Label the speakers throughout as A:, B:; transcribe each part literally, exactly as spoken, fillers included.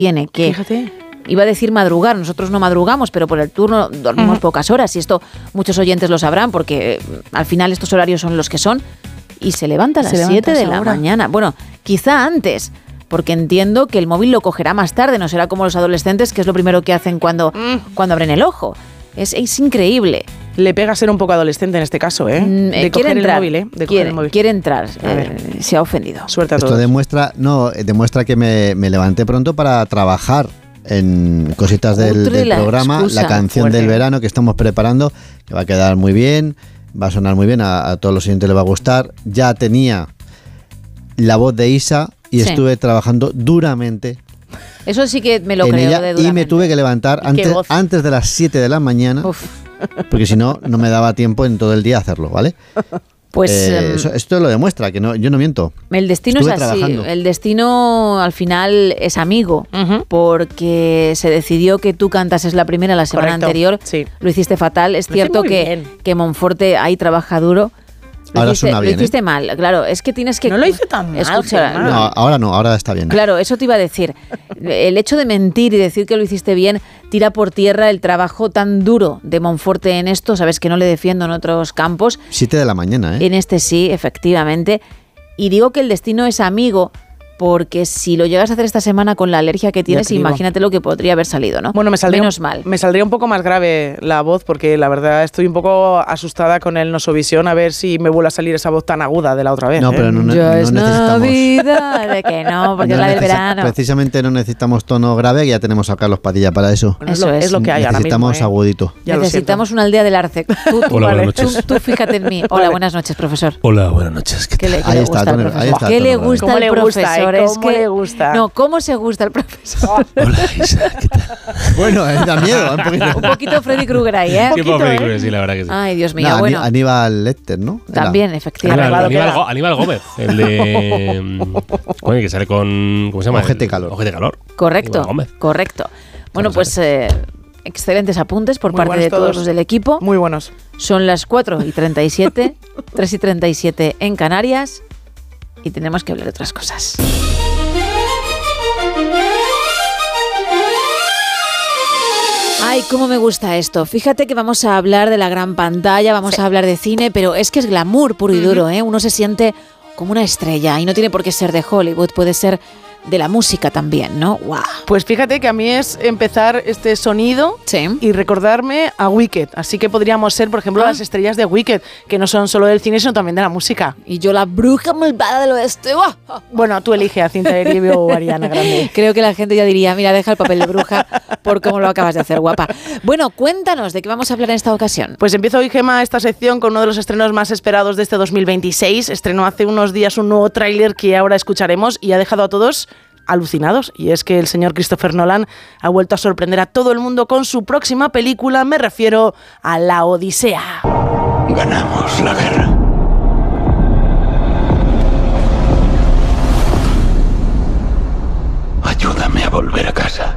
A: tiene que...
B: Fíjate.
A: Iba a decir madrugar, nosotros no madrugamos, pero por el turno dormimos uh-huh. pocas horas, y esto muchos oyentes lo sabrán, porque al final estos horarios son los que son, y se levanta a las siete de la mañana. Bueno, quizá antes, porque entiendo que el móvil lo cogerá más tarde, no será como los adolescentes, que es lo primero que hacen cuando, mm. cuando abren el ojo. Es, es increíble.
B: Le pega ser un poco adolescente en este caso, ¿eh? De
A: eh,
B: coger
A: entrar,
B: el móvil, ¿eh? De
A: quiere,
B: el móvil.
A: Quiere entrar, eh, se ha ofendido.
B: Suerte a todos.
C: Esto demuestra, no, demuestra que me, me levanté pronto para trabajar en cositas del, del
A: la
C: programa,
A: excusa.
C: La canción Fuerte. Del verano que estamos preparando, que va a quedar muy bien, va a sonar muy bien, a, a todos los oyentes les va a gustar. Ya tenía la voz de Isa y sí. estuve trabajando duramente.
A: Eso sí que me lo
C: en
A: creo
C: ella,
A: de duramente.
C: Y me tuve que levantar antes, antes de las siete de la mañana, Uf. porque si no, no me daba tiempo en todo el día hacerlo, ¿vale? Pues eh, eso, esto lo demuestra, que no, yo no miento.
A: El destino Estuve es así. Trabajando. El destino al final es amigo, uh-huh. porque se decidió que tú cantases la primera la semana Correcto. Anterior. Sí. Lo hiciste fatal. Es lo cierto que, que Monforte ahí trabaja duro. Lo
C: ahora
A: hiciste,
C: suena bien,
A: lo hiciste
C: ¿eh?
A: mal, claro, es que tienes que...
B: No lo hice tan mal.
A: Escucha,
C: no, ahora no, ahora está bien.
A: Claro, eso te iba a decir. El hecho de mentir y decir que lo hiciste bien tira por tierra el trabajo tan duro de Monforte en esto. Sabes que no le defiendo en otros campos.
C: Siete de la mañana, ¿eh?
A: En este sí, efectivamente. Y digo que el destino es amigo, porque si lo llegas a hacer esta semana con la alergia que tienes, imagínate lo que podría haber salido, ¿no?
B: Bueno, me saldría,
A: Menos mal.
B: Me saldría un poco más grave la voz, porque la verdad estoy un poco asustada con el Nosovisión, a ver si me vuelve a salir esa voz tan aguda de la otra vez.
C: No,
B: ¿eh?
C: pero no, no,
A: ya
C: no
A: es
C: necesitamos...
A: Navidad, de que no, porque no es la del verano.
C: Precisamente no necesitamos tono grave, que ya tenemos a Carlos Padilla para eso.
B: Bueno, eso es lo, es. es lo que hay ahora mismo.
C: Necesitamos
B: ¿eh?
C: agudito.
A: Ya necesitamos una aldea del Arce. Tú, tú,
D: Hola,
A: vale.
D: buenas noches.
A: Tú, tú fíjate en mí. Hola, buenas noches, profesor.
D: Hola, buenas noches. ¿Qué
A: ¿Qué le, qué
C: ahí
A: le
C: está,
A: gusta
C: tono,
A: al
C: ahí está.
A: ¿Qué le gusta
B: ¿Cómo
A: al
B: le gusta,
A: profesor?
B: eh?
A: Es
B: ¿Cómo
A: que
B: le gusta?
A: No, ¿cómo se gusta el profesor?
D: Hola, Isa, ¿qué tal?
C: Bueno, eh, da miedo, un poquito.
A: Un poquito Freddy Krueger ahí, ¿eh?
D: Qué pobre Freddy Krueger, sí, la verdad que sí.
A: Ay, Dios mío,
C: No,
A: bueno.
C: Aníbal Lecter, ¿no?
A: También, efectivamente.
D: Aníbal, Aníbal, Go- Aníbal Gómez, el de... Bueno, que sale con... ¿Cómo se llama?
C: Ojete Calor.
D: Ojete Calor.
A: Correcto, correcto. Bueno, pues eh, excelentes apuntes por
B: Muy
A: parte de todos.
B: todos
A: los del equipo.
B: Muy buenos.
A: Son las cuatro y treinta y siete, tres y treinta y siete en Canarias, y tenemos que hablar de otras cosas. Ay, cómo me gusta esto. Fíjate que vamos a hablar de la gran pantalla, vamos sí. a hablar de cine, pero es que es glamour puro y duro, ¿eh? Uno se siente como una estrella y no tiene por qué ser de Hollywood, puede ser de la música también, ¿no? ¡Wow!
B: Pues fíjate que a mí es empezar este sonido
A: sí.
B: y recordarme a Wicked. Así que podríamos ser, por ejemplo, ah. las estrellas de Wicked, que no son solo del cine, sino también de la música.
A: Y yo la bruja malvada del oeste. ¡Oh!
B: Bueno, tú eliges a Cinta Eribio o Ariana Grande.
A: Creo que la gente ya diría, mira, deja el papel de bruja por cómo lo acabas de hacer, guapa. Bueno, cuéntanos de qué vamos a hablar en esta ocasión.
B: Pues empiezo hoy, Gemma, esta sección con uno de los estrenos más esperados de este dos mil veintiséis. Estrenó hace unos días un nuevo tráiler que ahora escucharemos y ha dejado a todos alucinados, y es que el señor Christopher Nolan ha vuelto a sorprender a todo el mundo con su próxima película. Me refiero a La Odisea.
E: Ganamos la guerra. Ayúdame a volver a casa.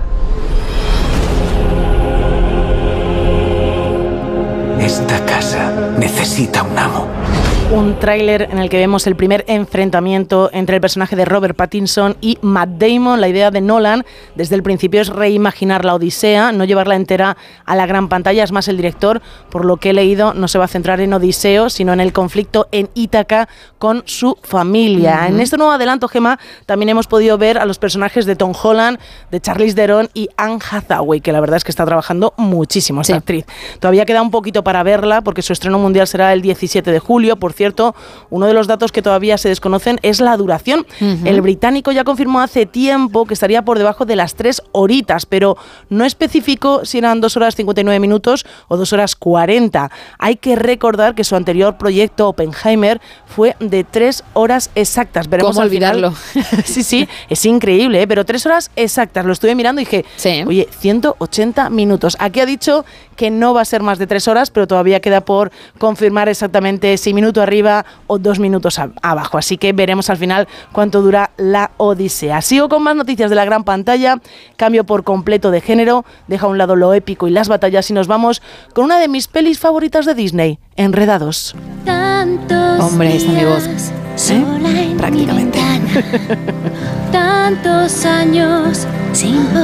E: Esta casa necesita un amo.
B: Un tráiler en el que vemos el primer enfrentamiento entre el personaje de Robert Pattinson y Matt Damon. La idea de Nolan desde el principio es reimaginar la Odisea, no llevarla entera a la gran pantalla. Es más, el director, por lo que he leído, no se va a centrar en Odiseo, sino en el conflicto en Ítaca con su familia. Uh-huh. En este nuevo adelanto, Gemma, también hemos podido ver a los personajes de Tom Holland, de Charlize Theron y Anne Hathaway, que la verdad es que está trabajando muchísimo esta sí. actriz. Todavía queda un poquito para verla, porque su estreno mundial será el diecisiete de julio. Por cierto, uno de los datos que todavía se desconocen es la duración. Uh-huh. El británico ya confirmó hace tiempo que estaría por debajo de las tres horitas, pero no especificó si eran dos horas cincuenta y nueve minutos o dos horas cuarenta. Hay que recordar que su anterior proyecto, Oppenheimer, fue de tres horas exactas. Veremos
A: ¿Cómo olvidarlo?
B: sí, sí, es increíble, ¿eh? Pero tres horas exactas. Lo estuve mirando y dije, sí. oye, ciento ochenta minutos. Aquí ha dicho que no va a ser más de tres horas, pero todavía queda por confirmar exactamente si minuto arriba o dos minutos a- abajo. Así que veremos al final cuánto dura La Odisea. Sigo con más noticias de la gran pantalla. Cambio por completo de género, deja a un lado lo épico y las batallas y nos vamos con una de mis pelis favoritas de Disney, Enredados.
A: Hombre, esta es mi voz.
B: ¿Eh? Prácticamente.
F: Tantos años sin